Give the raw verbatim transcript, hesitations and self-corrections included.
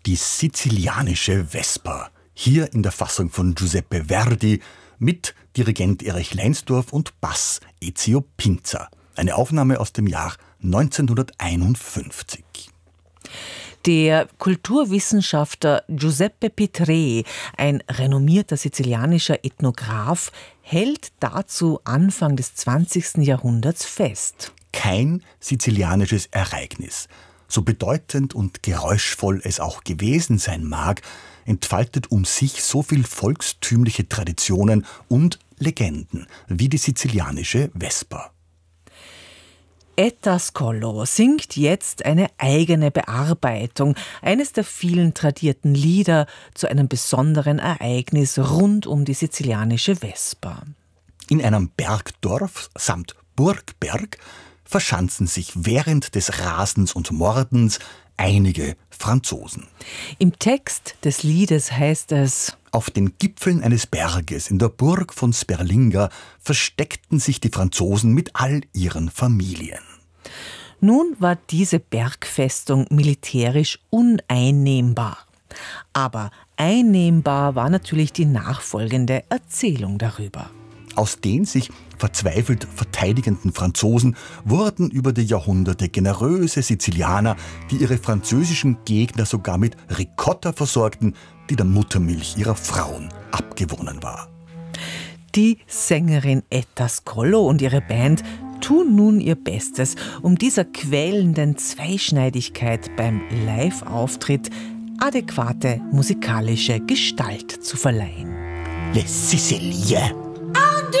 Die sizilianische Vesper. Hier in der Fassung von Giuseppe Verdi mit Dirigent Erich Leinsdorf und Bass Ezio Pinza. Eine Aufnahme aus dem Jahr neunzehnhunderteinundfünfzig. Der Kulturwissenschaftler Giuseppe Pitrè, ein renommierter sizilianischer Ethnograph, hält dazu Anfang des zwanzigsten Jahrhunderts fest. Kein sizilianisches Ereignis, so bedeutend und geräuschvoll es auch gewesen sein mag, entfaltet um sich so viel volkstümliche Traditionen und Legenden wie die sizilianische Vesper. Ettascollo singt jetzt eine eigene Bearbeitung eines der vielen tradierten Lieder zu einem besonderen Ereignis rund um die sizilianische Vesper. In einem Bergdorf samt Burgberg verschanzen sich während des Rasens und Mordens einige Franzosen. Im Text des Liedes heißt es: Auf den Gipfeln eines Berges in der Burg von Sperlinga versteckten sich die Franzosen mit all ihren Familien. Nun war diese Bergfestung militärisch uneinnehmbar. Aber einnehmbar war natürlich die nachfolgende Erzählung darüber. Aus den sich verzweifelt verteidigenden Franzosen wurden über die Jahrhunderte generöse Sizilianer, die ihre französischen Gegner sogar mit Ricotta versorgten, die der Muttermilch ihrer Frauen abgewonnen war. Die Sängerin Ettascollo und ihre Band tun nun ihr Bestes, um dieser quälenden Zweischneidigkeit beim Live-Auftritt adäquate musikalische Gestalt zu verleihen. Les Siciliens.